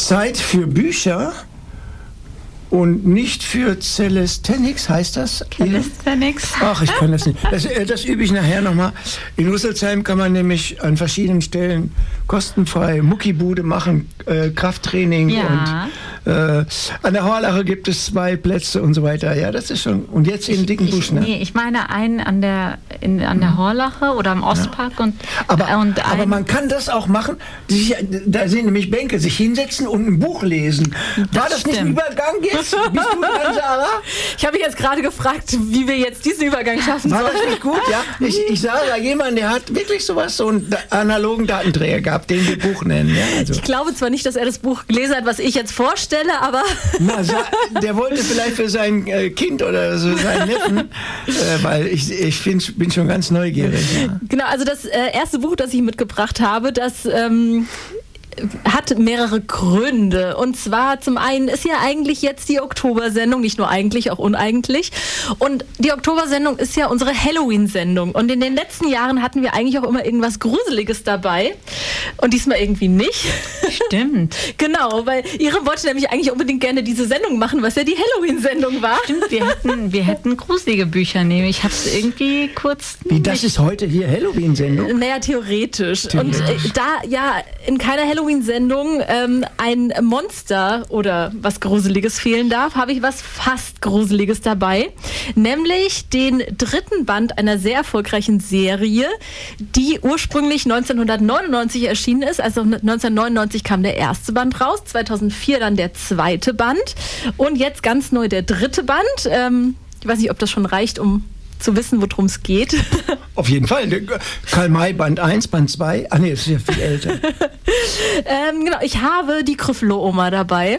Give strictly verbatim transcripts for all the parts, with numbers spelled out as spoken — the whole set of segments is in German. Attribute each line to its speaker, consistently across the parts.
Speaker 1: Zeit für Bücher und nicht für Calisthenics, heißt das?
Speaker 2: Calisthenics?
Speaker 1: Ach, ich kann das nicht. Das, das übe ich nachher nochmal. In Rüsselsheim kann man nämlich an verschiedenen Stellen kostenfrei Muckibude machen, äh, Krafttraining
Speaker 2: Ja.
Speaker 1: und äh, an der Horlache gibt es zwei Plätze und so weiter. Ja, das ist schon. Und jetzt in Dickenbusch,
Speaker 2: ich,
Speaker 1: ne?
Speaker 2: Nee, ich meine einen an der, in, an der Horlache oder am Ostpark und,
Speaker 1: Aber,
Speaker 2: und
Speaker 1: aber
Speaker 2: ein-
Speaker 1: man kann das auch machen. Sich, da sind nämlich Bänke, sich hinsetzen und ein Buch lesen. War das nicht ein
Speaker 2: stimmt.
Speaker 1: Übergang jetzt? Bist du dran, Sarah?
Speaker 3: Ich habe mich jetzt gerade gefragt, wie wir jetzt diesen Übergang schaffen
Speaker 1: War
Speaker 3: sollen.
Speaker 1: das nicht gut? Ja, ich, ich sah da jemanden, der hat wirklich sowas, so einen da- analogen Datenträger gehabt, den wir Buch nennen. Ja, also.
Speaker 3: Ich glaube zwar nicht, dass er das Buch gelesen hat, was ich jetzt vorstelle, aber
Speaker 1: Na, sa- der wollte vielleicht für sein äh, Kind oder so seinen Neffen, äh, weil ich, ich find, bin schon ganz neugierig. Ja.
Speaker 3: genau, also das äh, erste Buch, das ich mitgebracht habe, das ähm, hat mehrere Gründe. Und zwar zum einen ist ja eigentlich jetzt die Oktobersendung, nicht nur eigentlich, auch uneigentlich. Und die Oktobersendung ist ja unsere Halloween-Sendung. Und in den letzten Jahren hatten wir eigentlich auch immer irgendwas Gruseliges dabei. Und diesmal irgendwie nicht.
Speaker 2: Stimmt.
Speaker 3: Genau, weil Ihre wollte nämlich eigentlich unbedingt gerne diese Sendung machen, was ja die Halloween-Sendung war.
Speaker 2: Stimmt, wir hätten, wir hätten gruselige Bücher nehmen. Ich habe es irgendwie kurz...
Speaker 1: Wie, das ist heute hier Halloween-Sendung?
Speaker 3: Naja, theoretisch. Und äh, da ja in keiner Halloween-Sendung ähm, ein Monster oder was Gruseliges fehlen darf, habe ich was fast Gruseliges dabei. Nämlich den dritten Band einer sehr erfolgreichen Serie, die ursprünglich neunzehnhundertneunundneunzig erschienen ist. Also neunzehnhundertneunundneunzig kam der erste Band raus, zweitausendvier dann der zweite Band und jetzt ganz neu der dritte Band. Ähm, ich weiß nicht, ob das schon reicht, um zu wissen, worum es geht.
Speaker 1: Auf jeden Fall. Karl May, Band eins, Band zwei. Ah nee, das ist ja viel älter.
Speaker 3: ähm, genau, ich habe die Gryffalo-Oma dabei.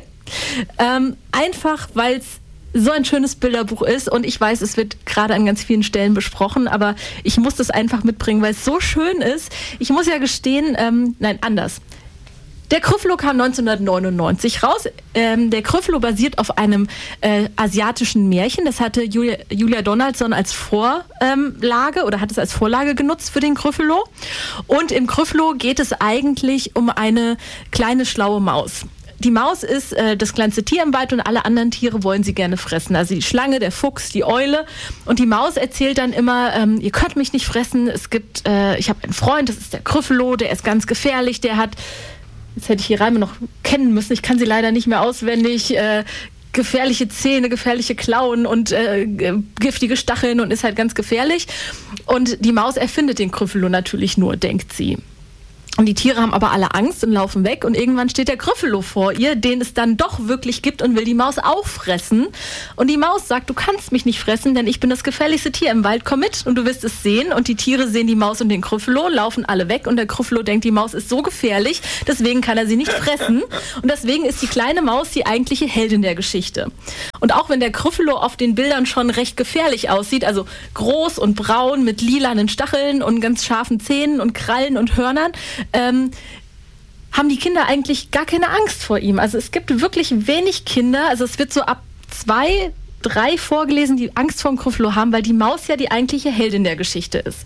Speaker 3: Ähm, einfach, weil es so ein schönes Bilderbuch ist und ich weiß, es wird gerade an ganz vielen Stellen besprochen, aber ich muss das einfach mitbringen, weil es so schön ist. Ich muss ja gestehen, ähm, nein, anders. Der Gryffalo kam neunzehnhundertneunundneunzig raus. Ähm, der Gryffalo basiert auf einem äh, asiatischen Märchen. Das hatte Julia, Julia Donaldson als Vorlage ähm, oder hat es als Vorlage genutzt für den Gryffalo. Und im Gryffalo geht es eigentlich um eine kleine schlaue Maus. Die Maus ist äh, das kleinste Tier im Wald und alle anderen Tiere wollen sie gerne fressen. Also die Schlange, der Fuchs, die Eule. Und die Maus erzählt dann immer, ähm, ihr könnt mich nicht fressen. Es gibt, äh, ich habe einen Freund, das ist der Gryffalo, der ist ganz gefährlich, der hat... Jetzt hätte ich die Reime noch kennen müssen. Ich kann sie leider nicht mehr auswendig. Äh, gefährliche Zähne, gefährliche Klauen und äh, giftige Stacheln und ist halt ganz gefährlich. Und die Maus erfindet den Gryffalo natürlich nur, denkt sie. Und die Tiere haben aber alle Angst und laufen weg und irgendwann steht der Gryffalo vor ihr, den es dann doch wirklich gibt und will die Maus auffressen. Und die Maus sagt, du kannst mich nicht fressen, denn ich bin das gefährlichste Tier im Wald, komm mit und du wirst es sehen. Und die Tiere sehen die Maus und den Gryffalo, laufen alle weg und der Gryffalo denkt, die Maus ist so gefährlich, deswegen kann er sie nicht fressen. Und deswegen ist die kleine Maus die eigentliche Heldin der Geschichte. Und auch wenn der Gryffalo auf den Bildern schon recht gefährlich aussieht, also groß und braun mit lilanen Stacheln und ganz scharfen Zähnen und Krallen und Hörnern, Ähm, haben die Kinder eigentlich gar keine Angst vor ihm. Also es gibt wirklich wenig Kinder, also es wird so ab zwei, drei vorgelesen, die Angst vor dem Gryffalo haben, weil die Maus ja die eigentliche Heldin der Geschichte ist.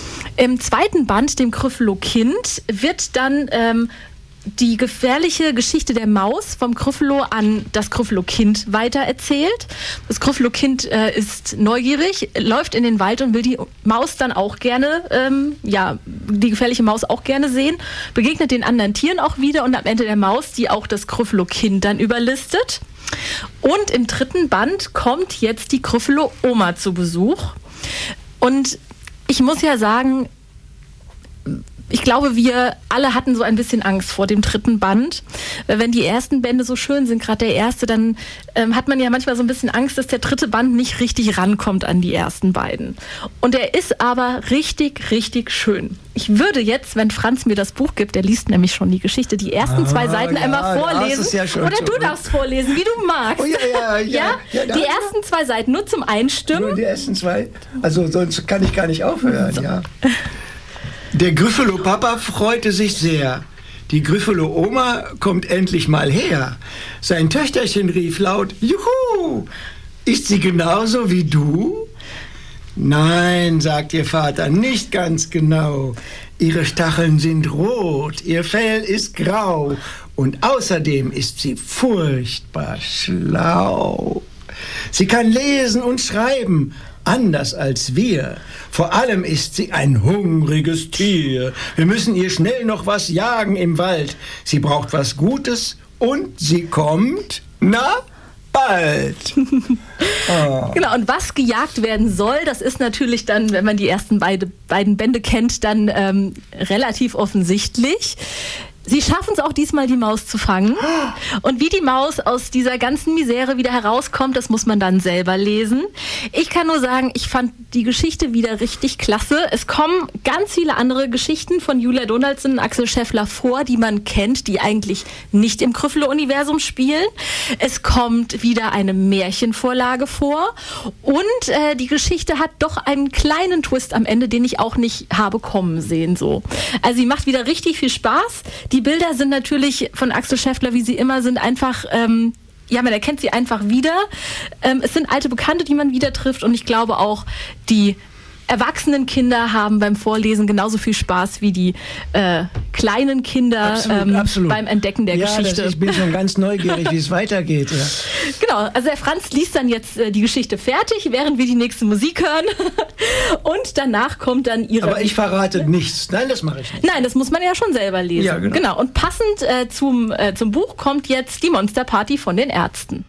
Speaker 3: Im zweiten Band, dem Gryffalo-Kind, wird dann ähm, die gefährliche Geschichte der Maus vom Gryffalo an das Gryffalo-Kind weitererzählt. Das Gryffalo-Kind äh, ist neugierig, läuft in den Wald und will die Maus dann auch gerne, ähm, ja, die gefährliche Maus auch gerne sehen, begegnet den anderen Tieren auch wieder und am Ende der Maus, die auch das Gryffalo-Kind dann überlistet. Und im dritten Band kommt jetzt die Gryffalo-Oma zu Besuch. Und ich muss ja sagen, ich glaube, wir alle hatten so ein bisschen Angst vor dem dritten Band. Wenn die ersten Bände so schön sind, gerade der erste, dann ähm, hat man ja manchmal so ein bisschen Angst, dass der dritte Band nicht richtig rankommt an die ersten beiden. Und er ist aber richtig, richtig schön. Ich würde jetzt, wenn Franz mir das Buch gibt, der liest nämlich schon die Geschichte, die ersten zwei
Speaker 1: Ah,
Speaker 3: Seiten
Speaker 1: ja,
Speaker 3: einmal vorlesen.
Speaker 1: das ist ja schon
Speaker 3: Oder
Speaker 1: so.
Speaker 3: du darfst vorlesen, wie du magst.
Speaker 1: Oh, ja, ja, ja,
Speaker 3: ja?
Speaker 1: ja,
Speaker 3: Die
Speaker 1: ja.
Speaker 3: ersten zwei Seiten nur zum Einstimmen.
Speaker 1: Nur die ersten zwei. Also sonst kann ich gar nicht aufhören. So. Ja. Der Gryffalo-Papa freute sich sehr. Die Gryffalo-Oma kommt endlich mal her. Sein Töchterchen rief laut, Juhu! Ist sie genauso wie du? Nein, sagt ihr Vater, nicht ganz genau. Ihre Stacheln sind rot, ihr Fell ist grau und außerdem ist sie furchtbar schlau. Sie kann lesen und schreiben, anders als wir. Vor allem ist sie ein hungriges Tier. Wir müssen ihr schnell noch was jagen im Wald. Sie braucht was Gutes und sie kommt, na, bald.
Speaker 3: Oh. Genau, und was gejagt werden soll, das ist natürlich dann, wenn man die ersten beide, beiden Bände kennt, dann ähm, relativ offensichtlich. Sie schaffen es auch diesmal, die Maus zu fangen. Und wie die Maus aus dieser ganzen Misere wieder herauskommt, das muss man dann selber lesen. Ich kann nur sagen, ich fand die Geschichte wieder richtig klasse. Es kommen ganz viele andere Geschichten von Julia Donaldson und Axel Scheffler vor, die man kennt, die eigentlich nicht im Gryffindor-Universum spielen. Es kommt wieder eine Märchenvorlage vor. Und äh, die Geschichte hat doch einen kleinen Twist am Ende, den ich auch nicht habe kommen sehen. So. Also sie macht wieder richtig viel Spaß. Die Bilder sind natürlich von Axel Scheffler, wie sie immer sind, einfach, ähm, ja, man erkennt sie einfach wieder. Ähm, es sind alte Bekannte, die man wieder trifft und ich glaube auch, die erwachsenen Kinder haben beim Vorlesen genauso viel Spaß wie die äh, kleinen Kinder
Speaker 1: absolut,
Speaker 3: ähm,
Speaker 1: absolut.
Speaker 3: beim Entdecken der
Speaker 1: ja,
Speaker 3: Geschichte.
Speaker 1: Das, ich bin schon ganz neugierig, wie es weitergeht. Ja.
Speaker 3: Genau, also der Franz liest dann jetzt äh, die Geschichte fertig, während wir die nächste Musik hören. Und danach kommt dann ihre...
Speaker 1: Aber ich verrate nichts. Nein, das mache ich nicht.
Speaker 3: Nein, das muss man ja schon selber lesen.
Speaker 1: Ja, genau.
Speaker 3: genau. Und passend äh, zum, äh, zum Buch kommt jetzt die Monsterparty von den Ärzten.